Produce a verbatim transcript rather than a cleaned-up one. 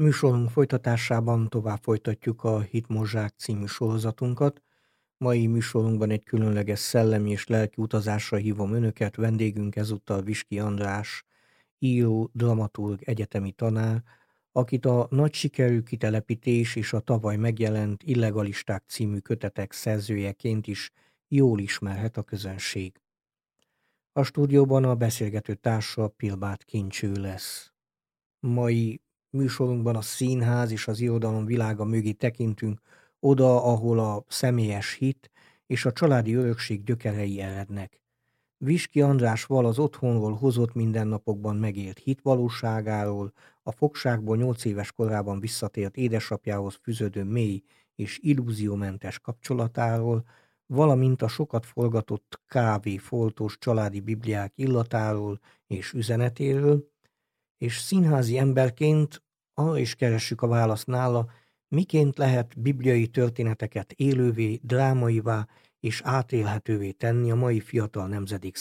Műsorunk folytatásában tovább folytatjuk a Hitmozsák című sorozatunkat. Mai műsorunkban egy különleges szellemi és lelki utazásra hívom önöket. Vendégünk ezúttal Viski András, író, dramaturg, egyetemi tanár, akit a nagy sikerű Kitelepítés és a tavaly megjelent Illegalisták című kötetek szerzőjeként is jól ismerhet a közönség. A stúdióban a beszélgető társa Pilbáth Kincső lesz. Mai műsorunkban a színház és az irodalom világa mögé tekintünk, oda, ahol a személyes hit és a családi örökség gyökerei erednek. Viski András val az otthonról hozott mindennapokban megélt hit valóságáról, a fogságból nyolc éves korában visszatért édesapjához fűződő mély és illúziómentes kapcsolatáról, valamint a sokat forgatott kávé-foltos családi bibliák illatáról és üzenetéről, és színházi emberként arra is keressük a választ nála, miként lehet bibliai történeteket élővé, drámaivá és átélhetővé tenni a mai fiatal nemzedék